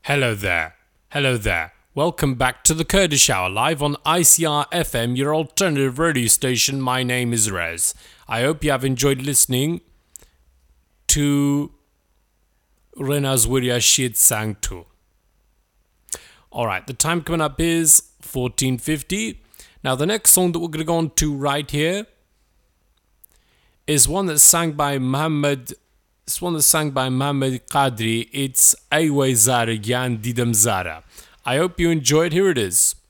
Hello there. Hello there. Welcome back to the Kurdish Hour live on ICR FM, your alternative radio station. My name is Rez. I hope you have enjoyed listening to Rena's Wirya Shid Sangtu. Alright, the time coming up is 14:50. Now, the next song that we're going to go on to right here is one that's sung by Muhammad Qadri. It's Ayway Zara Yan Didam Zara. I hope you enjoy it. Here it is.